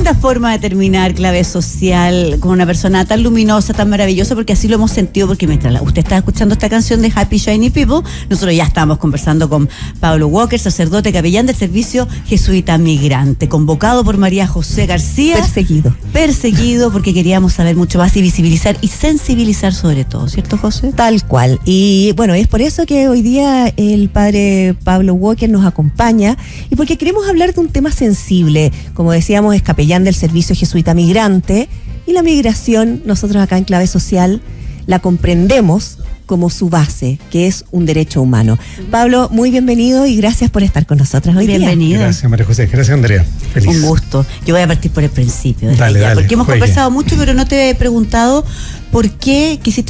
linda forma de terminar Clave Social con una persona tan luminosa, tan maravillosa, porque así lo hemos sentido, porque mientras usted estaba escuchando esta canción de Happy Shiny People, nosotros ya estábamos conversando con Pablo Walker, sacerdote capellán del Servicio Jesuita Migrante, convocado por María José García. Perseguido porque queríamos saber mucho más y visibilizar y sensibilizar sobre todo, ¿cierto, José? Tal cual. Y bueno, es por eso que hoy día el padre Pablo Walker nos acompaña y porque queremos hablar de un tema sensible. Como decíamos, es capellán del Servicio Jesuita Migrante y la migración, nosotros acá en Clave Social la comprendemos como su base, que es un derecho humano. Pablo, muy bienvenido y gracias por estar con nosotros hoy día. Bienvenido. Gracias, María José. Gracias, Andrea. Feliz. Un gusto. Yo voy a partir por el principio. Dale, porque hemos juegue. conversado mucho, pero no te he preguntado por qué quisiste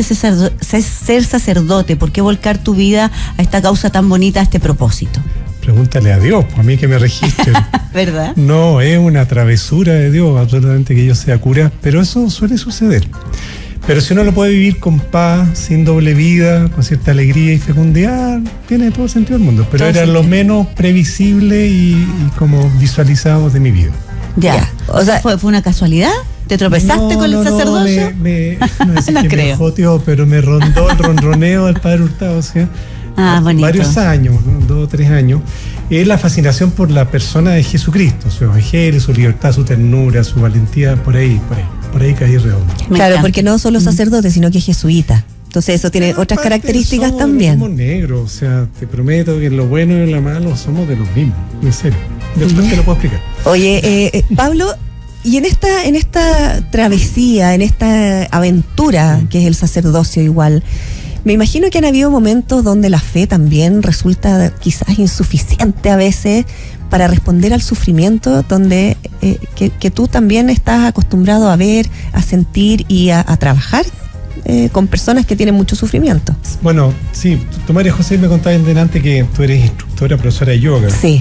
ser sacerdote, por qué volcar tu vida a esta causa tan bonita, a este propósito. Pregúntale a Dios, a mí que me registre. ¿Verdad? No, es una travesura de Dios, absolutamente, que yo sea cura, pero eso suele suceder. Pero si uno lo puede vivir con paz, sin doble vida, con cierta alegría y fecundidad, tiene todo el sentido del mundo. Pero era lo menos previsible y como visualizado de mi vida. Ya. O sea, ¿fue una casualidad? ¿Te tropezaste con el sacerdocio? No sé No que creo. me joteó, pero me rondó el ronroneo del padre Hurtado, ¿sí? Bonito. Varios años, ¿no? 2 o 3 años. Es la fascinación por la persona de Jesucristo, su evangelio, su libertad, su ternura, su valentía, por ahí caí redondo. Claro, porque no solo sacerdote, sino que es jesuita. Entonces eso tiene otras características también. Somos negros, o sea, te prometo que en lo bueno y en lo malo somos de los mismos, en serio. Después te lo puedo explicar. Oye, Pablo, y en esta travesía, en esta aventura que es el sacerdocio igual, me imagino que han habido momentos donde la fe también resulta quizás insuficiente a veces para responder al sufrimiento, donde que tú también estás acostumbrado a ver, a sentir y a trabajar con personas que tienen mucho sufrimiento. Bueno, sí, tú María José me contabas delante que tú eres instructora, profesora de yoga. Sí.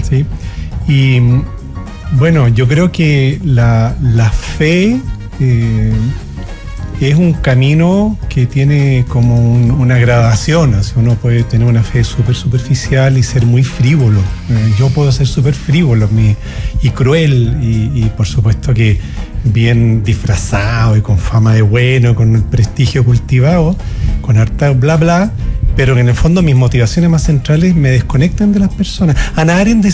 Y bueno, yo creo que la fe es un camino que tiene como una gradación. O sea, uno puede tener una fe súper superficial y ser muy frívolo. Yo puedo ser súper frívolo y cruel y por supuesto que bien disfrazado y con fama de bueno, con el prestigio cultivado, con harta bla bla, pero que en el fondo mis motivaciones más centrales me desconectan de las personas. Hannah Arendt